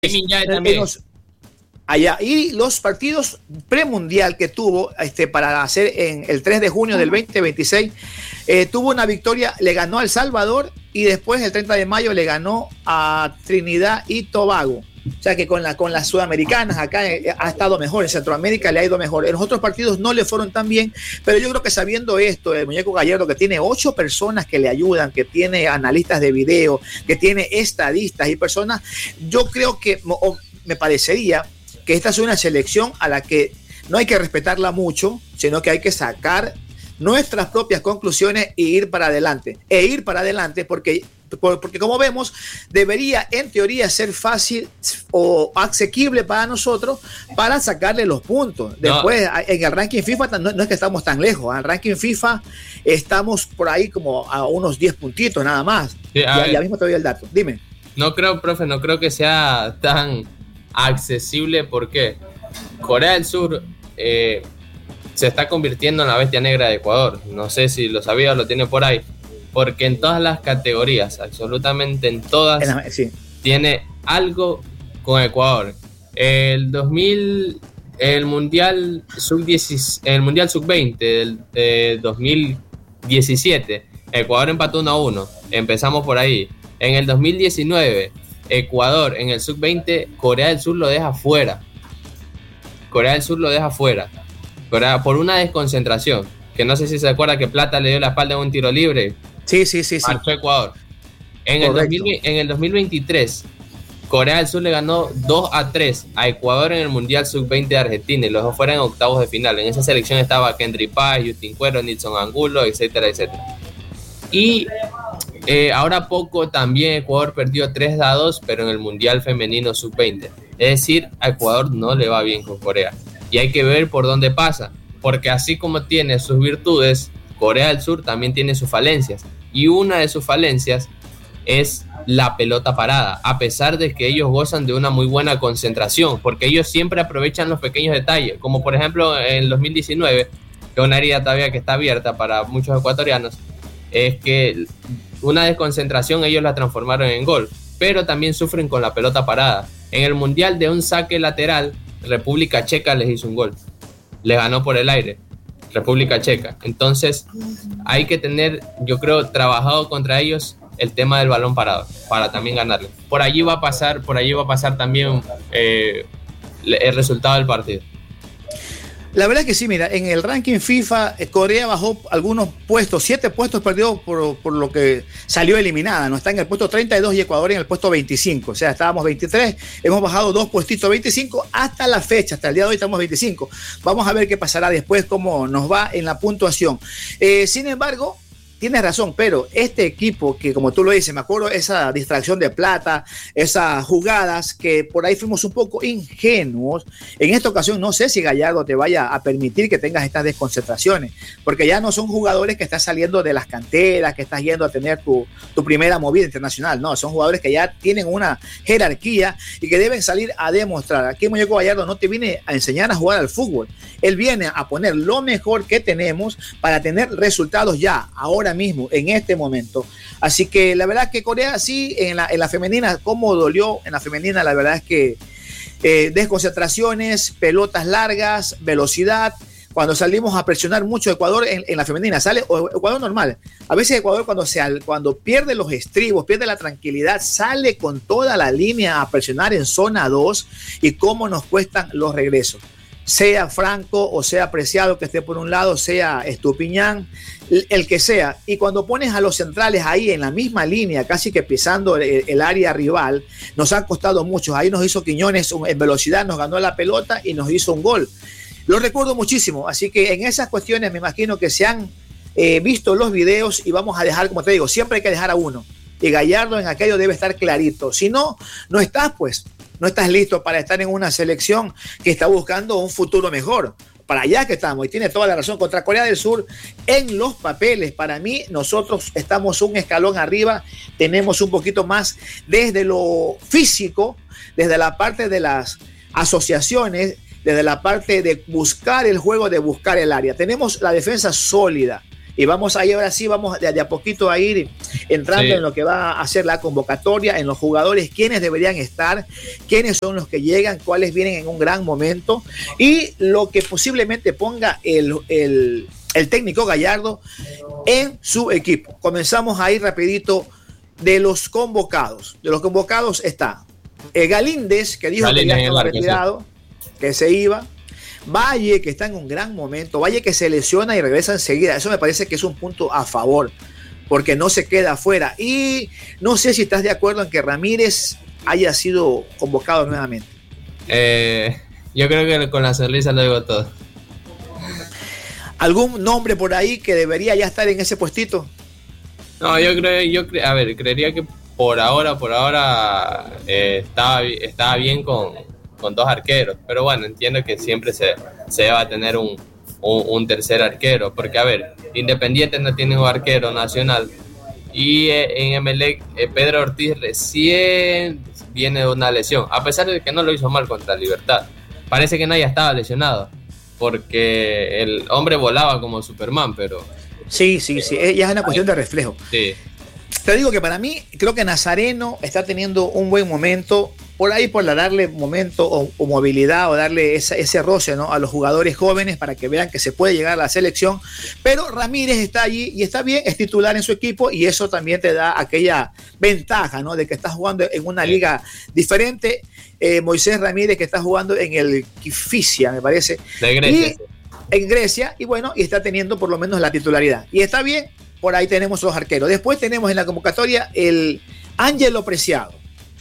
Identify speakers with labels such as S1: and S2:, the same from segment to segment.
S1: también. Allá. Y los partidos premundial que tuvo para hacer en el 3 de junio del 2026, tuvo una victoria, le ganó a El Salvador y después el 30 de mayo le ganó a Trinidad y Tobago. O sea que con las sudamericanas acá ha estado mejor, en Centroamérica le ha ido mejor. En los otros partidos no le fueron tan bien, pero yo creo que sabiendo esto, el muñeco Gallardo, que tiene 8 personas que le ayudan, que tiene analistas de video, que tiene estadistas y personas, yo creo que me parecería que esta es una selección a la que no hay que respetarla mucho, sino que hay que sacar nuestras propias conclusiones e ir para adelante. Porque como vemos, debería en teoría ser fácil o asequible para nosotros para sacarle los puntos. Después, en el ranking FIFA no es que estamos tan lejos. En el ranking FIFA estamos por ahí como a unos 10 puntitos nada más. Sí, ya mismo te doy el dato. Dime.
S2: No creo, profe, que sea tan accesible, porque Corea del Sur se está convirtiendo en la bestia negra de Ecuador. No sé si lo sabía o lo tiene por ahí, porque en todas las categorías, absolutamente en todas, sí, tiene algo con Ecuador. El Mundial Sub-20 del 2017, Ecuador empató 1-1, empezamos por ahí. En el 2019, Ecuador en el Sub-20, Corea del Sur lo deja fuera. Por una desconcentración, que no sé si se acuerda que Plata le dio la espalda en un tiro libre.
S1: Sí.
S2: Marchó Ecuador. En el 2023, Corea del Sur le ganó 2-3 a Ecuador en el Mundial Sub-20 de Argentina, y los dos fueron en octavos de final. En esa selección estaba Kendry Paz, Justin Cuero, Nilson Angulo, etcétera. Y ahora poco también Ecuador perdió 3-2, pero en el Mundial Femenino Sub-20. Es decir, a Ecuador no le va bien con Corea. Y hay que ver por dónde pasa, porque así como tiene sus virtudes, Corea del Sur también tiene sus falencias. Y una de sus falencias es la pelota parada, a pesar de que ellos gozan de una muy buena concentración, porque ellos siempre aprovechan los pequeños detalles, como por ejemplo en el 2019, que es una herida todavía que está abierta para muchos ecuatorianos, es que una desconcentración ellos la transformaron en gol, pero también sufren con la pelota parada. En el Mundial, de un saque lateral, República Checa les hizo un gol, les ganó por el aire República Checa. Entonces hay que tener, yo creo, trabajado contra ellos el tema del balón parado para también ganarle. Por allí va a pasar también el resultado del partido.
S1: La verdad es que sí, mira, en el ranking FIFA Corea bajó algunos puestos, 7 puestos perdió por lo que salió eliminada, ¿no? Está en el puesto 32 y Ecuador en el puesto 25, o sea, estábamos 23, hemos bajado 2 puestitos, 25 hasta la fecha, hasta el día de hoy estamos 25. Vamos a ver qué pasará después, cómo nos va en la puntuación. Sin embargo, tienes razón, pero este equipo que, como tú lo dices, me acuerdo esa distracción de Plata, esas jugadas que por ahí fuimos un poco ingenuos. En esta ocasión no sé si Gallardo te vaya a permitir que tengas estas desconcentraciones, porque ya no son jugadores que estás saliendo de las canteras, que estás yendo a tener tu primera movida internacional, no, son jugadores que ya tienen una jerarquía y que deben salir a demostrar. Aquí Muñeco Gallardo no te viene a enseñar a jugar al fútbol, él viene a poner lo mejor que tenemos para tener resultados ya, ahora mismo, en este momento. Así que la verdad que Corea sí, en la femenina, cómo dolió en la femenina, la verdad es que desconcentraciones, pelotas largas, velocidad. Cuando salimos a presionar mucho Ecuador en la femenina, sale Ecuador normal. A veces Ecuador cuando pierde los estribos, pierde la tranquilidad, sale con toda la línea a presionar en zona 2 y cómo nos cuestan los regresos. Sea Franco o sea Preciado, que esté por un lado, sea Estupiñán, el que sea. Y cuando pones a los centrales ahí en la misma línea, casi que pisando el área rival, nos han costado mucho. Ahí nos hizo Quiñones en velocidad, nos ganó la pelota y nos hizo un gol. Lo recuerdo muchísimo. Así que en esas cuestiones me imagino que se han visto los videos y vamos a dejar, como te digo, siempre hay que dejar a uno. Y Gallardo en aquello debe estar clarito. Si no, no estás listo para estar en una selección que está buscando un futuro mejor. Para allá que estamos, y tiene toda la razón. Contra Corea del Sur, en los papeles, para mí, nosotros estamos un escalón arriba, tenemos un poquito más desde lo físico, desde la parte de las asociaciones, desde la parte de buscar el juego, de buscar el área. Tenemos la defensa sólida, y vamos ahí, ahora sí, vamos de a poquito a ir entrando en lo que va a ser la convocatoria, en los jugadores, quiénes deberían estar, quiénes son los que llegan, cuáles vienen en un gran momento y lo que posiblemente ponga el técnico Gallardo en su equipo. Comenzamos ahí rapidito de los convocados. De los convocados está Galíndez, que dijo que ya estaba retirado, que se iba. Valle, que está en un gran momento. Valle que se lesiona y regresa enseguida. Eso me parece que es un punto a favor, porque no se queda afuera. Y no sé si estás de acuerdo en que Ramírez haya sido convocado nuevamente.
S2: Yo creo que con la sonrisa lo digo todo.
S1: ¿Algún nombre por ahí que debería ya estar en ese puestito?
S2: No, creería que por ahora estaba bien con dos arqueros, pero bueno, entiendo que siempre se va a tener un tercer arquero, porque Independiente no tiene un arquero nacional y en Emelec Pedro Ortiz recién viene de una lesión, a pesar de que no lo hizo mal contra Libertad. Parece que nadie estaba lesionado, porque el hombre volaba como Superman, pero... Sí,
S1: ya es una cuestión de reflejo.
S2: Sí.
S1: Te digo que para mí, creo que Nazareno está teniendo un buen momento, por ahí por darle momento o movilidad o darle ese roce, ¿no?, a los jugadores jóvenes para que vean que se puede llegar a la selección, pero Ramírez está allí y está bien, es titular en su equipo y eso también te da aquella ventaja, ¿no?, de que estás jugando en una liga diferente. Moisés Ramírez, que está jugando en el Kifisia, me parece,
S2: de Grecia,
S1: en Grecia, y bueno, y está teniendo por lo menos la titularidad y está bien. Por ahí tenemos los arqueros. Después tenemos en la convocatoria el Ángelo Preciado.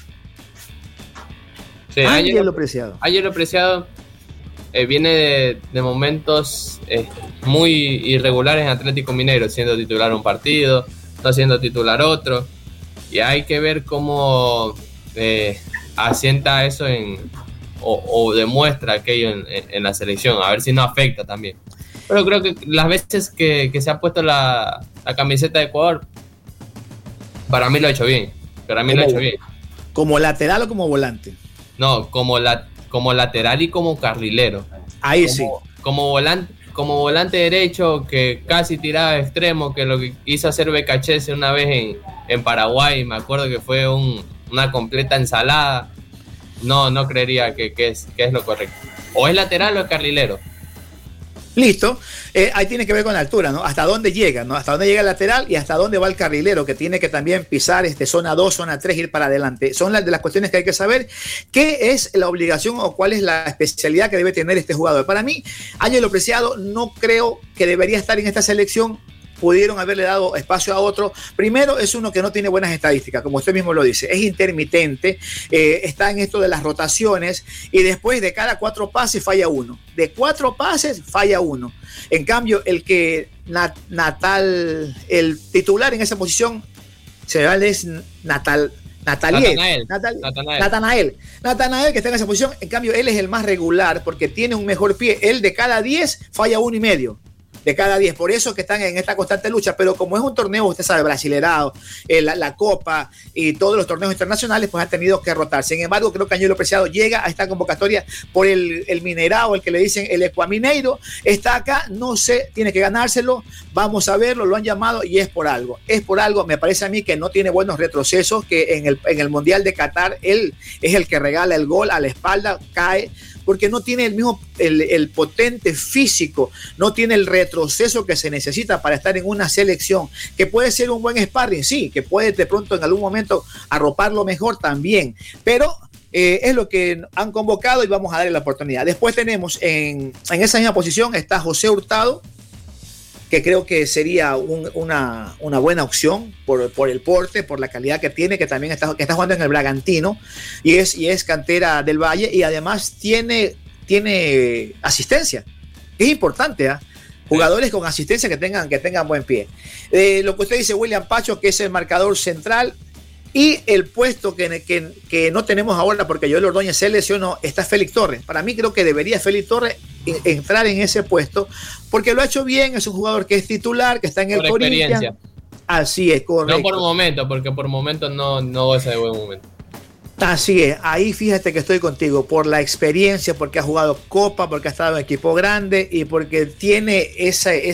S2: Sí, Ángelo Preciado viene de momentos muy irregulares en Atlético Mineiro, siendo titular un partido, no siendo titular otro. Y hay que ver cómo asienta eso o demuestra aquello en la selección. A ver si no afecta también. Pero creo que las veces que se ha puesto la camiseta de Ecuador, para mí lo ha hecho bien.
S1: ¿Como lateral o como volante?
S2: No, como lateral y como carrilero.
S1: Ahí sí.
S2: Como volante derecho, que casi tiraba de extremo, que lo que hizo hacer Becachese una vez en Paraguay, me acuerdo que fue una completa ensalada. No creería que es lo correcto. O es lateral o es carrilero.
S1: Listo, ahí tiene que ver con la altura, ¿no? Hasta dónde llega, ¿no? Hasta dónde llega el lateral y hasta dónde va el carrilero, que tiene que también pisar zona 2, zona 3, ir para adelante. Son de las cuestiones que hay que saber. ¿Qué es la obligación o cuál es la especialidad que debe tener este jugador? Para mí, Ángelo Preciado no creo que debería estar en esta selección. Pudieron haberle dado espacio a otro. Primero, es uno que no tiene buenas estadísticas, como usted mismo lo dice, es intermitente, está en esto de las rotaciones y después de cada 4 pases falla uno. De 4 pases falla uno. En cambio, el titular en esa posición es Natanael, que está en esa posición. En cambio, él es el más regular porque tiene un mejor pie. Él de cada 10 falla 1.5. De cada 10, por eso que están en esta constante lucha, pero como es un torneo, usted sabe, brasilerado, la Copa y todos los torneos internacionales, pues han tenido que rotar. Sin embargo, creo que Ángelo Preciado llega a esta convocatoria por el minerado, el que le dicen el Ecuamineiro, está acá, no sé, tiene que ganárselo, vamos a verlo, lo han llamado y es por algo, me parece a mí que no tiene buenos retrocesos, que en el Mundial de Qatar, él es el que regala el gol a la espalda, cae, porque no tiene el potente físico, no tiene el retroceso que se necesita para estar en una selección, que puede ser un buen sparring, sí, que puede de pronto en algún momento arroparlo mejor también, pero es lo que han convocado y vamos a darle la oportunidad. Después tenemos en esa misma posición está José Hurtado, que creo que sería una buena opción por el porte, por la calidad que tiene, que también está jugando en el Bragantino y es cantera del Valle y además tiene asistencia. Es importante, ¿eh? Jugadores con asistencia que tengan buen pie. Lo que usted dice, William Pacho, que es el marcador central, y el puesto que no tenemos ahora porque Joel Ordóñez se lesionó, está Félix Torres. Para mí creo que debería Félix Torres entrar en ese puesto porque lo ha hecho bien, es un jugador que es titular, que está en el Corinthians. Así es, correcto.
S2: No por momento, porque por momento no es de buen momento.
S1: Así es, ahí fíjate que estoy contigo, por la experiencia, porque ha jugado Copa, porque ha estado en equipo grande y porque tiene ese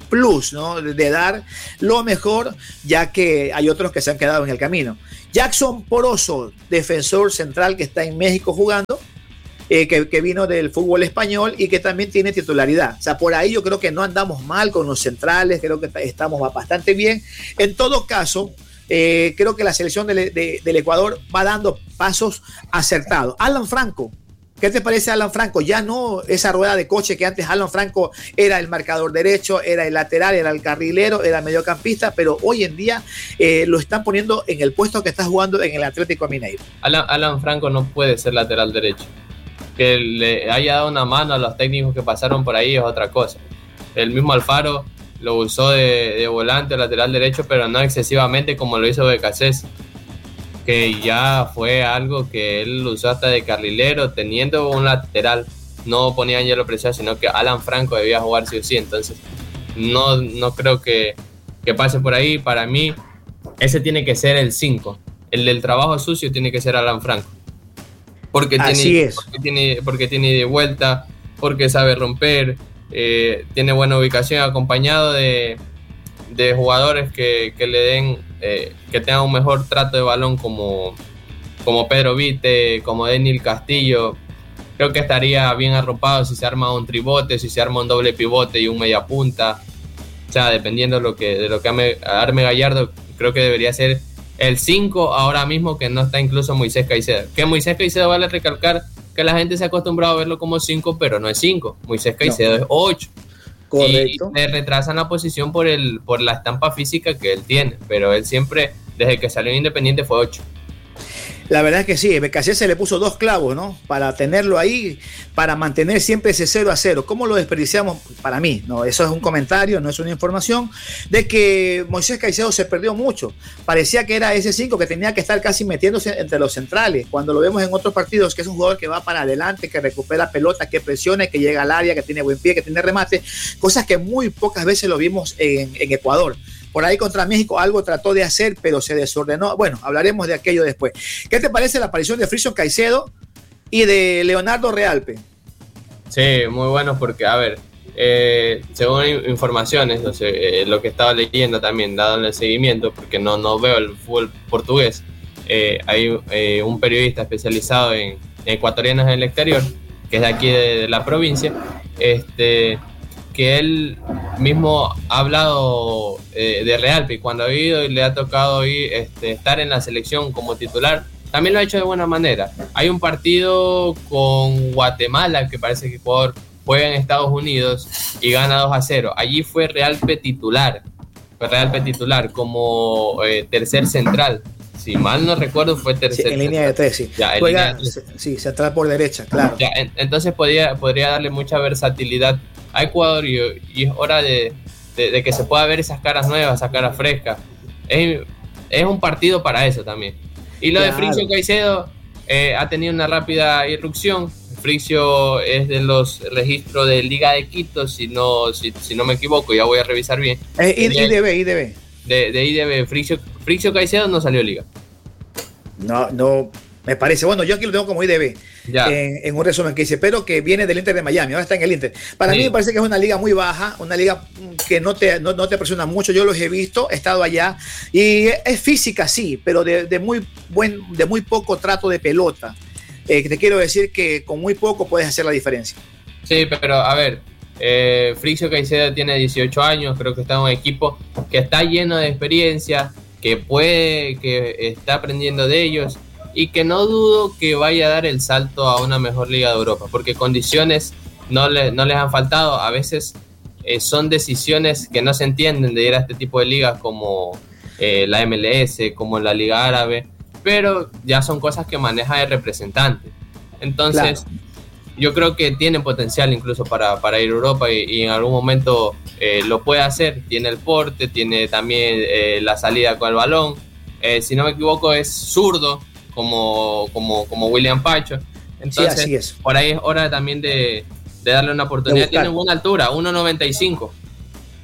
S1: plus, ¿no? De dar lo mejor, ya que hay otros que se han quedado en el camino. Jackson Poroso, defensor central que está en México jugando, que vino del fútbol español y que también tiene titularidad. O sea, por ahí yo creo que no andamos mal con los centrales, creo que estamos bastante bien. En todo caso, creo que la selección del Ecuador va dando pasos acertados. Alan Franco, ¿qué te parece Alan Franco? Ya no esa rueda de coche que antes Alan Franco era el marcador derecho, era el lateral, era el carrilero, era el mediocampista, pero hoy en día lo están poniendo en el puesto que está jugando en el Atlético Mineiro.
S2: Alan Franco no puede ser lateral derecho. Que le haya dado una mano a los técnicos que pasaron por ahí es otra cosa. El mismo Alfaro lo usó de volante o lateral derecho, pero no excesivamente como lo hizo Becasés, que ya fue algo que él usó hasta de carrilero, teniendo un lateral. No ponía Angelo Preciado, sino que Alan Franco debía jugar sí o sí. Entonces no creo que pase por ahí. Para mí ese tiene que ser el 5. El del trabajo sucio tiene que ser Alan Franco. Porque tiene de vuelta, porque sabe romper, tiene buena ubicación, acompañado de jugadores que le den, que tengan un mejor trato de balón como Pedro Vite, como Daniel Castillo. Creo que estaría bien arropado si se arma un tribote, si se arma un doble pivote y un media punta. O sea, dependiendo de lo que arme Gallardo, creo que debería ser el 5 ahora mismo, que no está incluso Moisés Caicedo. Que Moisés Caicedo, vale recalcar que la gente se ha acostumbrado a verlo como 5, pero no es 5. Moisés Caicedo es 8.
S1: Correcto.
S2: Y le retrasan la posición por la estampa física que él tiene, pero él siempre, desde que salió en Independiente, fue 8.
S1: La verdad es que sí, Becasés se le puso 2 clavos, ¿no? Para tenerlo ahí, para mantener siempre ese 0-0. ¿Cómo lo desperdiciamos? Para mí, no, eso es un comentario, no es una información, de que Moisés Caicedo se perdió mucho. Parecía que era ese 5 que tenía que estar casi metiéndose entre los centrales. Cuando lo vemos en otros partidos, que es un jugador que va para adelante, que recupera pelota, que presiona, que llega al área, que tiene buen pie, que tiene remate, cosas que muy pocas veces lo vimos en Ecuador. Por ahí contra México algo trató de hacer, pero se desordenó. Bueno, hablaremos de aquello después. ¿Qué te parece la aparición de Frison Caicedo y de Leonardo Realpe?
S2: Sí, muy bueno porque, a ver, según informaciones, lo que estaba leyendo también, dándole seguimiento, porque no veo el fútbol portugués, hay un periodista especializado en ecuatorianos en el exterior, que es de aquí de la provincia, que él mismo ha hablado de Realpe, y cuando ha ido y le ha tocado estar en la selección como titular, también lo ha hecho de buena manera. Hay un partido con Guatemala que parece que Ecuador juega en Estados Unidos y gana 2-0. Allí fue Realpe titular como tercer central. Si mal no recuerdo, fue tercer.
S1: Sí, en línea de 3, sí.
S2: Ya,
S1: juega, sí, central por derecha, claro.
S2: Ya, entonces podría darle mucha versatilidad a Ecuador y es hora de que se pueda ver esas caras nuevas, esas caras frescas. Es un partido para eso también. Y lo de Friccio Caicedo ha tenido una rápida irrupción. Friccio es de los registros de Liga de Quito, si no me equivoco, ya voy a revisar bien.
S1: IDB.
S2: De IDB, Friccio Caicedo no salió Liga.
S1: No, me parece. Bueno, yo aquí lo tengo como IDB. En un resumen que dice, pero que viene del Inter de Miami, ahora está en el Inter. Para mí me parece que es una liga muy baja, una liga que no te presiona mucho. Yo los he visto, he estado allá y es física, sí, pero de muy poco trato de pelota. Te quiero decir que con muy poco puedes hacer la diferencia.
S2: Sí, pero a ver, Friccio Caicedo tiene 18 años, creo que está en un equipo que está lleno de experiencia, que está aprendiendo de ellos, y que no dudo que vaya a dar el salto a una mejor liga de Europa, porque condiciones no les han faltado. A veces son decisiones que no se entienden de ir a este tipo de ligas como la MLS, como la Liga Árabe, pero ya son cosas que maneja el representante. Entonces, claro, yo creo que tiene potencial incluso para ir a Europa y en algún momento lo puede hacer. Tiene el porte, tiene también la salida con el balón. Si no me equivoco, es zurdo, como William Pacho. Entonces,
S1: sí, así es.
S2: Por ahí es hora también de darle una oportunidad. Tiene buena altura, 1.95.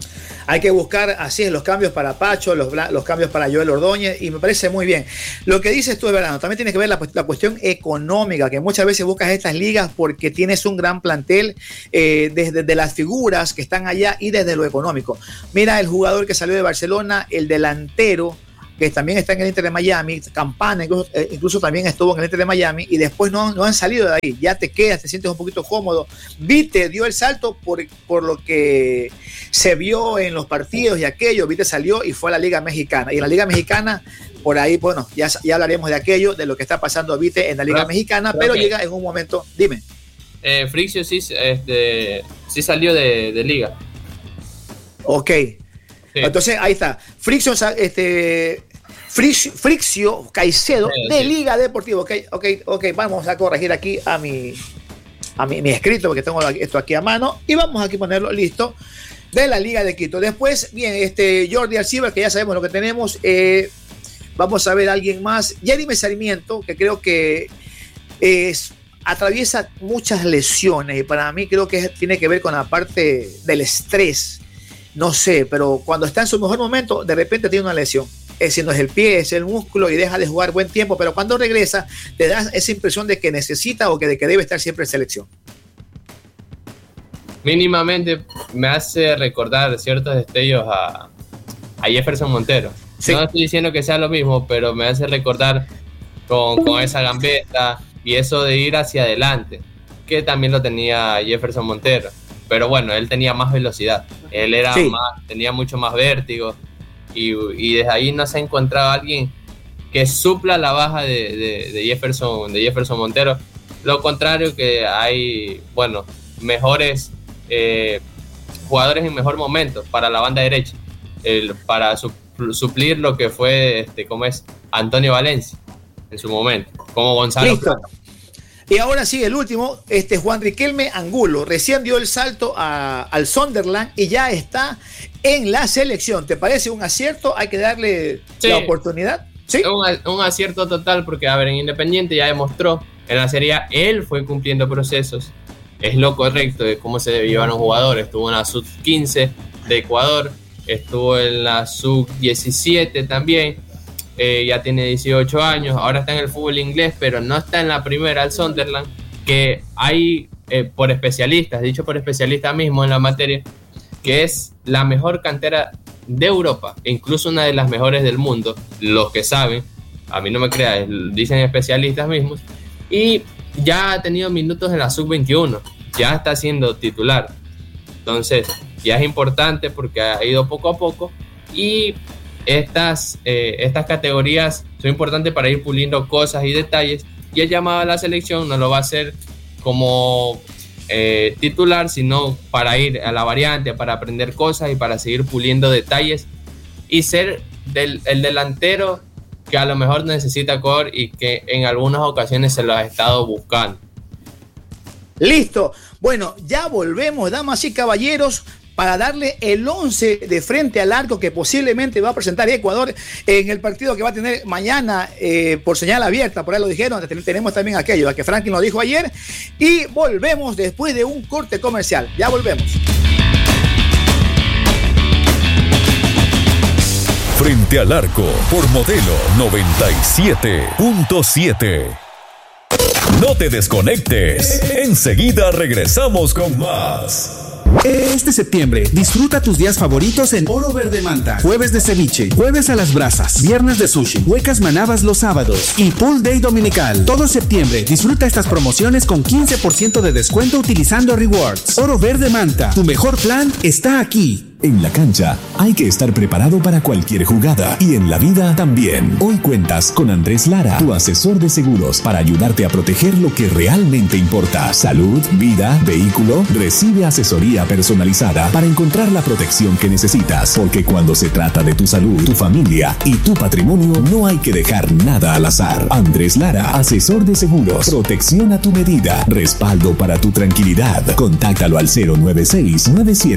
S1: Hay que buscar, así es, los cambios para Pacho, los cambios para Joel Ordóñez, y me parece muy bien. Lo que dices tú es verdad, también tiene que ver la cuestión económica, que muchas veces buscas estas ligas porque tienes un gran plantel, desde las figuras que están allá y desde lo económico. Mira el jugador que salió de Barcelona, el delantero, que también está en el Inter de Miami, Campana, incluso también estuvo en el Inter de Miami, y después no han salido de ahí. Ya te quedas, te sientes un poquito cómodo. Vite dio el salto por lo que se vio en los partidos y aquello. Vite salió y fue a la Liga Mexicana. Y en la Liga Mexicana, por ahí, bueno, ya hablaremos de aquello, de lo que está pasando Vite en la Liga Mexicana, pero llega en un momento. Dime.
S2: Friccio sí salió de Liga.
S1: Ok. Sí. Entonces, ahí está. Friccio Caicedo de Liga Deportiva. Ok, vamos a corregir aquí a mi escrito, porque tengo esto aquí a mano, y vamos aquí a ponerlo listo, de la Liga de Quito. Después, bien, Jordi Alcibar, que ya sabemos lo que tenemos. Vamos a ver a alguien más. Jeremy Sarmiento, que creo que atraviesa muchas lesiones, y para mí creo que tiene que ver con la parte del estrés. No sé, pero cuando está en su mejor momento, de repente tiene una lesión. Si no es el pie, es el músculo, y deja de jugar buen tiempo, pero cuando regresa te da esa impresión de que necesita o de que debe estar siempre en selección.
S2: Mínimamente me hace recordar ciertos destellos a Jefferson Montero. Sí. No estoy diciendo que sea lo mismo, pero me hace recordar con esa gambeta y eso de ir hacia adelante, que también lo tenía Jefferson Montero. Pero bueno, él tenía más velocidad, él era tenía mucho más vértigo. Y desde ahí no se ha encontrado alguien que supla la baja de Jefferson Montero. Lo contrario, que hay, bueno, mejores jugadores en mejor momento para la banda derecha, para suplir lo que fue Antonio Valencia en su momento, como Gonzalo Plata.
S1: Y ahora sí, el último, Juan Riquelme Angulo, recién dio el salto al Sunderland y ya está en la selección. ¿Te parece un acierto? Hay que darle la oportunidad. ¿Sí?
S2: Un acierto total, porque, a ver, en Independiente ya demostró, en la Serie A él fue cumpliendo procesos, es lo correcto de cómo se llevan un jugador. Estuvo en la Sub-15 de Ecuador, estuvo en la Sub-17 también. Ya tiene 18 años, ahora está en el fútbol inglés, pero no está en la primera, el Sunderland, que hay por especialistas, dicho por especialistas mismos en la materia, que es la mejor cantera de Europa, e incluso una de las mejores del mundo, los que saben, a mí no me creas, dicen especialistas mismos, y ya ha tenido minutos en la Sub-21, ya está siendo titular, entonces ya es importante porque ha ido poco a poco, y estas categorías son importantes para ir puliendo cosas y detalles, y el llamado a la selección no lo va a hacer como titular, sino para ir a la variante, para aprender cosas y para seguir puliendo detalles y ser el delantero que a lo mejor necesita Ecuador y que en algunas ocasiones se lo ha estado buscando.
S1: Listo. Bueno, ya volvemos, damas y caballeros, para darle el 11 de frente al arco que posiblemente va a presentar Ecuador en el partido que va a tener mañana por señal abierta, por ahí lo dijeron, tenemos también aquello, la que Franklin lo dijo ayer, y volvemos después de un corte comercial, ya volvemos.
S3: Frente al arco, por Modelo 97.7. No te desconectes, enseguida regresamos con más.
S4: Este septiembre, disfruta tus días favoritos en Oro Verde Manta. Jueves de ceviche, jueves a las brasas, viernes de sushi, huecas manabas los sábados y Pool Day dominical. Todo septiembre, disfruta estas promociones con 15% de descuento utilizando Rewards. Oro Verde Manta, tu mejor plan está aquí.
S5: En la cancha hay que estar preparado para cualquier jugada y en la vida también. Hoy cuentas con Andrés Lara, tu asesor de seguros, para ayudarte a proteger lo que realmente importa. Salud, vida, vehículo. Recibe asesoría personalizada para encontrar la protección que necesitas, porque cuando se trata de tu salud, tu familia y tu patrimonio, no hay que dejar nada al azar. Andrés Lara, asesor de seguros. Protección a tu medida. Respaldo para tu tranquilidad. Contáctalo al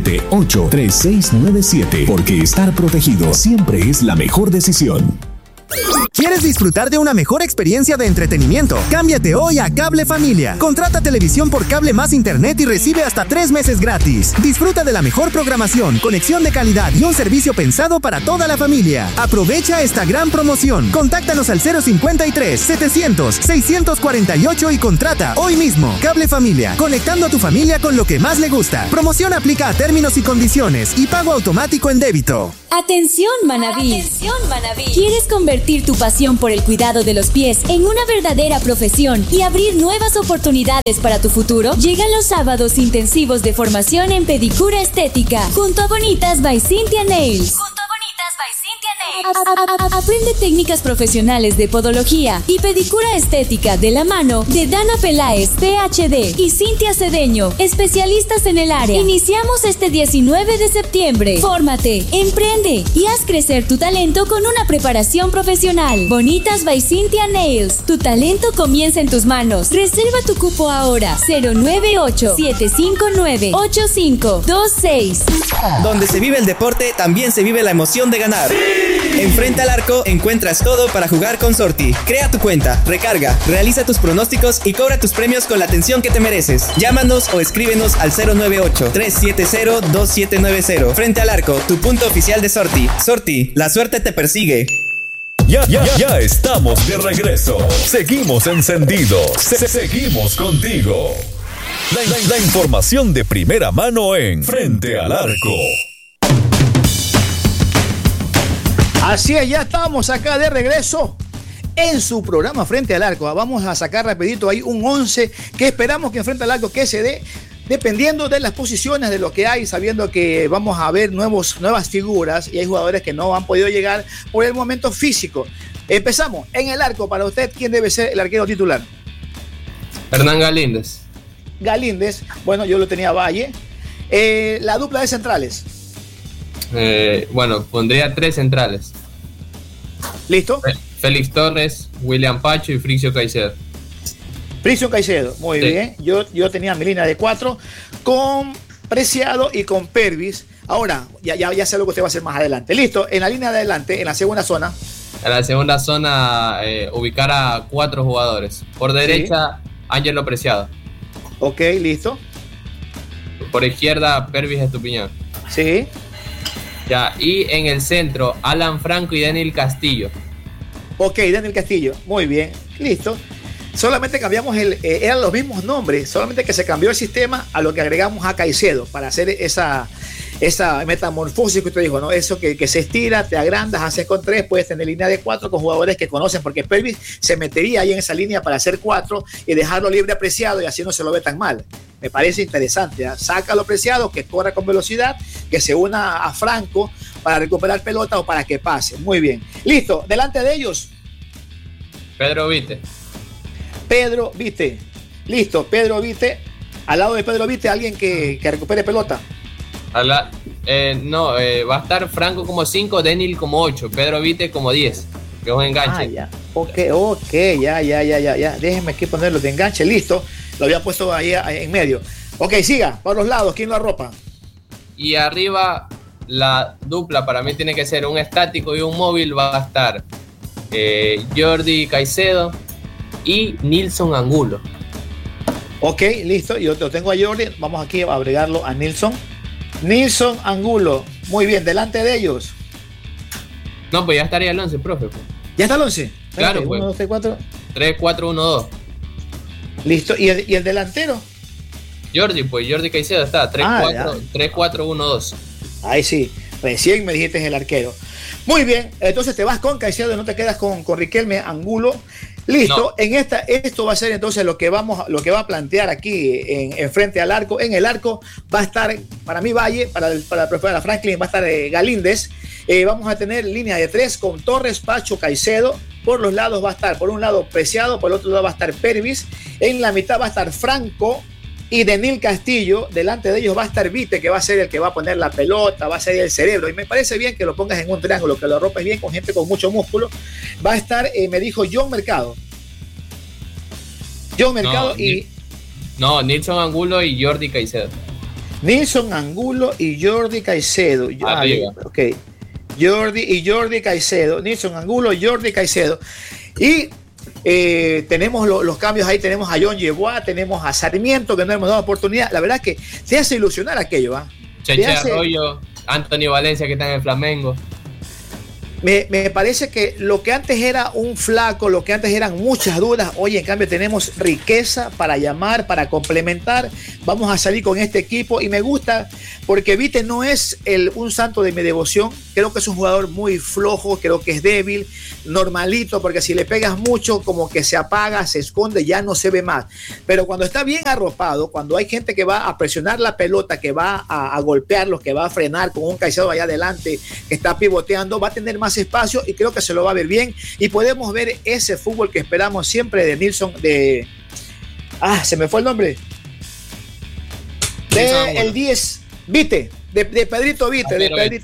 S5: 096-978-3697, porque estar protegido siempre es la mejor decisión.
S6: ¿Quieres disfrutar de una mejor experiencia de entretenimiento? Cámbiate hoy a Cable Familia. Contrata televisión por cable más internet y recibe hasta 3 meses gratis. Disfruta de la mejor programación, conexión de calidad y un servicio pensado para toda la familia. Aprovecha esta gran promoción. Contáctanos al 053-700-648 y contrata hoy mismo. Cable Familia, conectando a tu familia con lo que más le gusta. Promoción aplica a términos y condiciones y pago automático en débito.
S7: Atención, Manaví. ¿Quieres convertir tu pasión por el cuidado de los pies en una verdadera profesión y abrir nuevas oportunidades para tu futuro? Llegan los sábados intensivos de formación en pedicura estética junto a Bonitas by Cynthia Nails. Aprende técnicas profesionales de podología y pedicura estética de la mano de Dana Peláez, PhD, y Cintia Cedeño, especialistas en el área. Iniciamos este 19 de septiembre. Fórmate, emprende y haz crecer tu talento con una preparación profesional. Bonitas by Cynthia Nails. Tu talento comienza en tus manos. Reserva tu cupo ahora. 098-759-8526.
S8: Donde se vive el deporte, también se vive la emoción de ganar. ¡Sí! En Frente al Arco encuentras todo para jugar con Sorti. Crea tu cuenta, recarga, realiza tus pronósticos y cobra tus premios con la atención que te mereces. Llámanos o escríbenos al 098-370-2790. Frente al Arco, tu punto oficial de Sorti. Sorti, la suerte te persigue.
S3: Ya estamos de regreso. Seguimos encendidos. Seguimos contigo. La información de primera mano en Frente al Arco.
S1: Así es, ya estamos acá de regreso en su programa Frente al Arco. Vamos a sacar rapidito ahí un 11 que esperamos que en Frente al Arco que se dé, dependiendo de las posiciones, de lo que hay, sabiendo que vamos a ver nuevas figuras y hay jugadores que no han podido llegar por el momento físico. Empezamos en el arco. Para usted, ¿quién debe ser el arquero titular?
S2: Hernán Galíndez.
S1: Galíndez, bueno, yo lo tenía Valle. La dupla de centrales.
S2: Pondría 3 centrales.
S1: ¿Listo?
S2: Félix Torres, William Pacho y Fricio Caicedo.
S1: Fricio Caicedo, muy bien. Yo tenía mi línea de 4 con Preciado y con Pervis. Ahora, ya sé lo que usted va a hacer más adelante. Listo, en la línea de adelante, en la segunda zona.
S2: En la segunda zona, ubicar a 4 jugadores. Por derecha, sí. Ángelo Preciado.
S1: Ok, listo.
S2: Por izquierda, Pervis Estupiñán.
S1: Sí.
S2: Ya, y en el centro, Alan Franco y Daniel Castillo.
S1: Ok, Daniel Castillo, muy bien, listo. Solamente cambiamos eran los mismos nombres, solamente que se cambió el sistema a lo que agregamos a Caicedo para hacer esa metamorfosis que usted dijo, ¿no? Eso que se estira, te agrandas, haces con 3, puedes tener línea de 4 con jugadores que conocen, porque Pervis se metería ahí en esa línea para hacer 4 y dejarlo libre apreciado y así no se lo ve tan mal. Me parece interesante, ¿eh? Sácalo apreciado, que corra con velocidad, que se una a Franco para recuperar pelota o para que pase. Muy bien. Listo, delante de ellos.
S2: Pedro Vite.
S1: Listo, Pedro Vite. Al lado de Pedro Vite, alguien que recupere pelota.
S2: Va a estar Franco como 5, Daniel como 8, Pedro Vite como 10. Que es un enganche.
S1: Ya. Ok, ya. Déjenme aquí ponerlo de enganche, listo. Lo había puesto ahí en medio. Ok, siga, por los lados, ¿quién lo arropa?
S2: Y arriba, la dupla para mí tiene que ser un estático y un móvil. Va a estar Jordi Caicedo y Nilson Angulo.
S1: Ok, listo, yo lo tengo a Jordi. Vamos aquí a agregarlo a Nilson Angulo, muy bien, delante de ellos.
S2: No, pues ya estaría el 11, profe.
S1: ¿Ya está el 11?
S2: Claro,
S1: 1,
S2: pues.
S1: 2, 3, 4.
S2: 3, 4, 1, 2.
S1: Listo, ¿y el delantero?
S2: Jordi Caicedo está, 3, 4, 1, 2.
S1: Ahí sí, recién me dijiste el arquero. Muy bien, entonces te vas con Caicedo y no te quedas con Riquelme Angulo. Listo, no. Esto va a ser entonces lo que va a plantear aquí en Frente al Arco. En el arco va a estar, para mí, Valle, para Franklin va a estar Galíndez. Vamos a tener línea de 3 con Torres, Pacho, Caicedo. Por los lados va a estar, por un lado Preciado, por el otro lado va a estar Pervis. En la mitad va a estar Franco y Daniel Castillo. Delante de ellos va a estar Vite, que va a ser el que va a poner la pelota, va a ser el cerebro. Y me parece bien que lo pongas en un triángulo, que lo arropes bien con gente con mucho músculo. Va a estar, me dijo John Mercado.
S2: Nilson Angulo y Jordi Caicedo.
S1: Nilson Angulo y Jordi Caicedo.
S2: Arriba.
S1: Ok. Jordi Caicedo, Nilson Angulo, Jordi Caicedo. Y tenemos los cambios ahí, tenemos a John Yeboah, tenemos a Sarmiento, que no hemos dado oportunidad. La verdad que te hace ilusionar aquello, ¿ah?
S2: Cheche Arroyo, Anthony Valencia, que está en el Flamengo.
S1: Me parece que lo que antes era un flaco, lo que antes eran muchas dudas, hoy en cambio tenemos riqueza para llamar, para complementar. Vamos a salir con este equipo y me gusta porque Vite no es un santo de mi devoción. Creo que es un jugador muy flojo, creo que es débil, normalito, porque si le pegas mucho como que se apaga, se esconde, ya no se ve más. Pero cuando está bien arropado, cuando hay gente que va a presionar la pelota, que va a golpearlos, que va a frenar con un Caicedo allá adelante, que está pivoteando, va a tener más espacio y creo que se lo va a ver bien y podemos ver ese fútbol que esperamos siempre de Nilson, se me fue el nombre, el 10 Vite, de Pedrito Vite,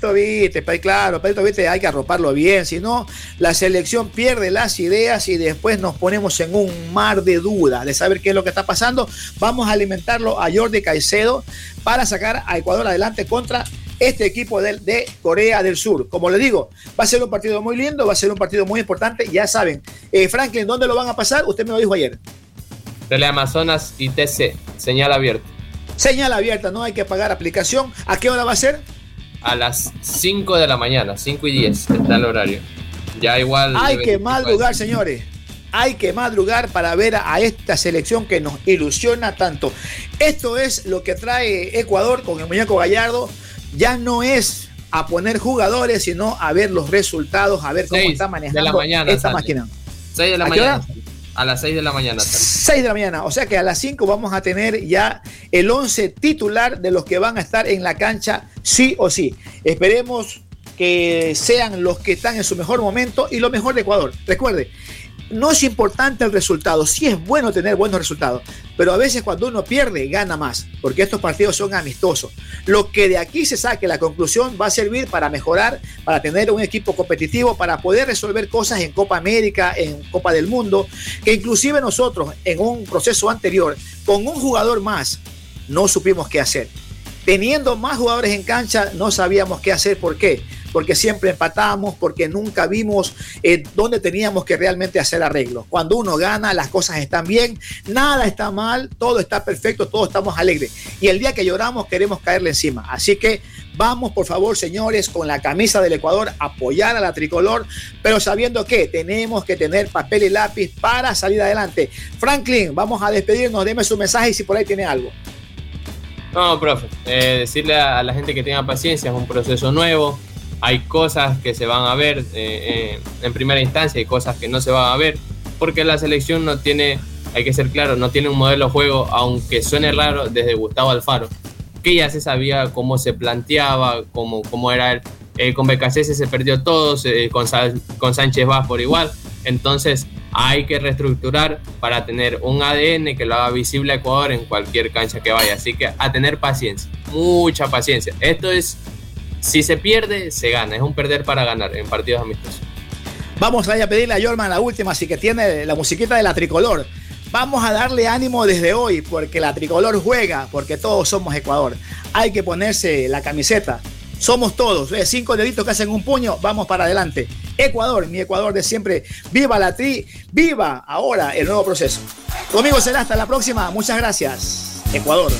S1: claro, Pedrito Vite hay que arroparlo bien, si no la selección pierde las ideas y después nos ponemos en un mar de dudas de saber qué es lo que está pasando. Vamos a alimentarlo a Jordi Caicedo para sacar a Ecuador adelante contra este equipo de Corea del Sur. Como les digo, va a ser un partido muy lindo, va a ser un partido muy importante, ya saben. Franklin, ¿dónde lo van a pasar? Usted me lo dijo ayer.
S2: Teleamazonas y TC, señal abierta.
S1: Señal abierta, no hay que pagar aplicación. ¿A qué hora va a ser?
S2: A las 5 de la mañana, 5:10 está el horario. Ya igual.
S1: Hay que madrugar, señores. Hay que madrugar para ver a esta selección que nos ilusiona tanto. Esto es lo que trae Ecuador con el muñeco Gallardo. Ya no es a poner jugadores, sino a ver los resultados, a ver cómo está manejando esta máquina.
S2: 6 de la mañana. A las 6 de la mañana.
S1: 6 de la mañana, o sea que a las 5 vamos a tener ya el 11 titular de los que van a estar en la cancha sí o sí. Esperemos que sean los que están en su mejor momento y lo mejor de Ecuador. Recuerde, no es importante el resultado, sí es bueno tener buenos resultados, pero a veces cuando uno pierde, gana más, porque estos partidos son amistosos. Lo que de aquí se saque, la conclusión, va a servir para mejorar, para tener un equipo competitivo, para poder resolver cosas en Copa América, en Copa del Mundo, que inclusive nosotros en un proceso anterior, con un jugador más, no supimos qué hacer. Teniendo más jugadores en cancha, no sabíamos qué hacer. ¿Por qué? Porque siempre empatamos, porque nunca vimos dónde teníamos que realmente hacer arreglos. Cuando uno gana, las cosas están bien, nada está mal, todo está perfecto, todos estamos alegres. Y el día que lloramos, queremos caerle encima. Así que vamos, por favor, señores, con la camisa del Ecuador, apoyar a la tricolor, pero sabiendo que tenemos que tener papel y lápiz para salir adelante. Franklin, vamos a despedirnos, deme su mensaje y si por ahí tiene algo.
S2: No, profe, decirle a la gente que tenga paciencia, es un proceso nuevo, hay cosas que se van a ver en primera instancia y cosas que no se van a ver, porque la selección no tiene, hay que ser claro, no tiene un modelo de juego, aunque suene raro, desde Gustavo Alfaro, que ya se sabía cómo se planteaba, cómo era él. Con BKC se perdió todo, con Sánchez Vaz por igual, entonces hay que reestructurar para tener un ADN que lo haga visible a Ecuador en cualquier cancha que vaya. Así que a tener paciencia, mucha paciencia. Esto es, si se pierde, se gana. Es un perder para ganar en partidos amistosos.
S1: Vamos a pedirle a Jorman la última, así que tiene la musiquita de la tricolor. Vamos a darle ánimo desde hoy, porque la tricolor juega, porque todos somos Ecuador. Hay que ponerse la camiseta. Somos todos, 5 deditos que hacen un puño, vamos para adelante. Ecuador, mi Ecuador de siempre. Viva la tri, viva ahora el nuevo proceso. Conmigo será hasta la próxima. Muchas gracias, Ecuador.